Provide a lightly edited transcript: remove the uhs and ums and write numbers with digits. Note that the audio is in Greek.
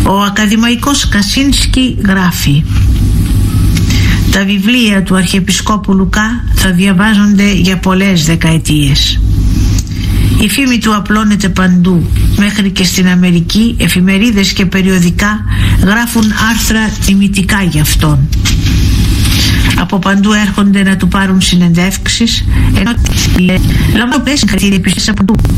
Ο ακαδημαϊκός Κασίνσκι γράφει: τα βιβλία του Αρχιεπισκόπου Λουκά θα διαβάζονται για πολλές δεκαετίες. Η φήμη του απλώνεται παντού, μέχρι και στην Αμερική εφημερίδες και περιοδικά γράφουν άρθρα τιμητικά για αυτόν. Από παντού έρχονται να του πάρουν συνεντεύξεις, ενώ λαμβάνονται συγχαρητήρια από παντού.